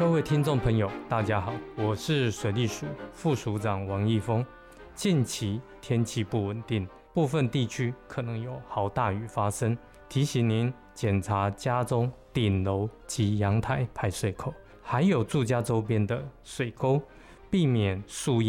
各位听众朋友，大家好，我是水利署副署长王义峰。近期天气不稳定，部分地区可能有豪大雨发生，提醒您检查家中顶楼及阳台排水口，还有住家周边的水沟，避免树叶